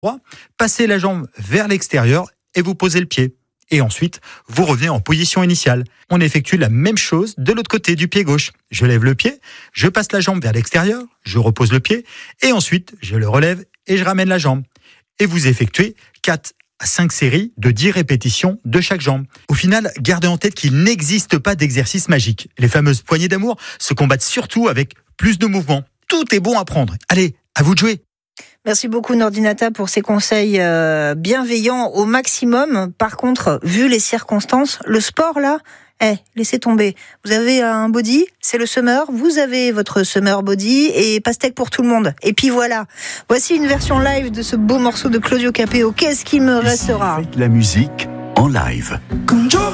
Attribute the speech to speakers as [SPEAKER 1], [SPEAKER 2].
[SPEAKER 1] passez la jambe vers l'extérieur et vous posez le pied. Et ensuite, vous revenez en position initiale. On effectue la même chose de l'autre côté du pied gauche. Je lève le pied, je passe la jambe vers l'extérieur, je repose le pied, et ensuite, je le relève et je ramène la jambe. Et vous effectuez 4 à 5 séries de 10 répétitions de chaque jambe. Au final, gardez en tête qu'il n'existe pas d'exercice magique. Les fameuses poignées d'amour se combattent surtout avec plus de mouvements. Tout est bon à prendre. Allez, à vous de jouer.
[SPEAKER 2] Merci beaucoup Nordinata pour ces conseils bienveillants au maximum. Par contre, vu les circonstances, le sport là, laissez tomber. Vous avez un body, c'est le summer, vous avez votre summer body et pastèque pour tout le monde. Et puis voilà, voici une version live de ce beau morceau de Claudio Capéo. Qu'est-ce qui me restera ?
[SPEAKER 3] Faites la musique en live.